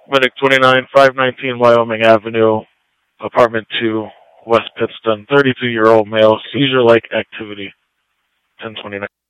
Medic 29, 519 Wyoming Avenue, apartment 2, West Pittston, 32-year-old male, seizure-like activity, 1029.